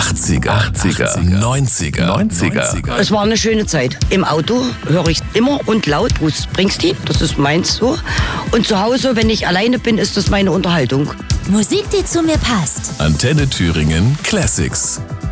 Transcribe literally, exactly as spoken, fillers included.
achtziger, achtziger, neunziger, neunziger. Es war eine schöne Zeit. Im Auto höre ich immer und laut Bruce Springsteen, das ist meins so. Und zu Hause, wenn ich alleine bin, ist das meine Unterhaltung. Musik, die zu mir passt. Antenne Thüringen Classics.